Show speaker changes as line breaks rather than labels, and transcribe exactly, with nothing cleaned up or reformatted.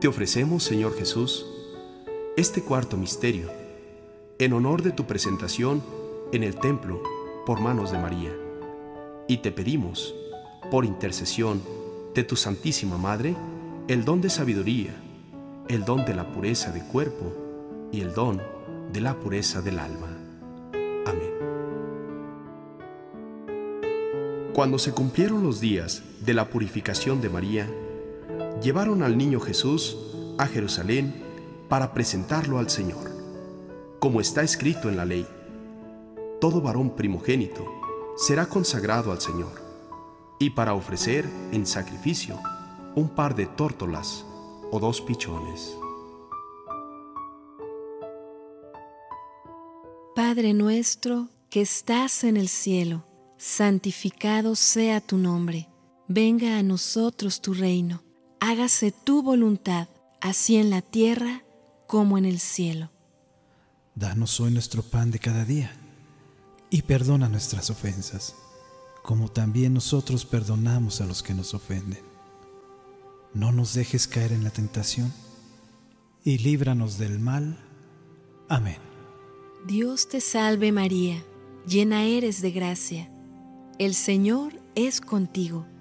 Te ofrecemos, Señor Jesús, este cuarto misterio, en honor de tu presentación en el templo por manos de María. Y te pedimos, por intercesión de tu Santísima Madre, el don de sabiduría, el don de la pureza de cuerpo y el don de la pureza del alma. Amén. Cuando se cumplieron los días de la purificación de María, llevaron al niño Jesús a Jerusalén para presentarlo al Señor. Como está escrito en la ley, todo varón primogénito será consagrado al Señor, y para ofrecer en sacrificio un par de tórtolas o dos pichones.
Padre nuestro que estás en el cielo, santificado sea tu nombre. Venga a nosotros tu reino. Hágase tu voluntad, así en la tierra como en el cielo.
Danos hoy nuestro pan de cada día, y perdona nuestras ofensas, como también nosotros perdonamos a los que nos ofenden. No nos dejes caer en la tentación, y líbranos del mal. Amén.
Dios te salve María, llena eres de gracia. El Señor es contigo.